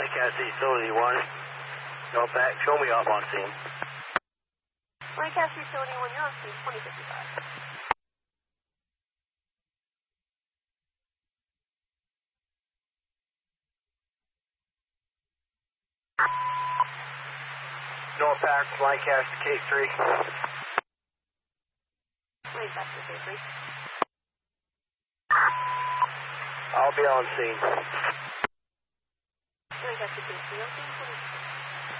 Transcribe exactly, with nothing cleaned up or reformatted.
Lancaster Utility one. Go back, show me off on scene. Lancaster Utility one, you're on scene, twenty fifty-five. Norpac, Lancaster K three. Lancaster K three. I'll be on scene. Lancaster K three, on scene, twenty fifty-five.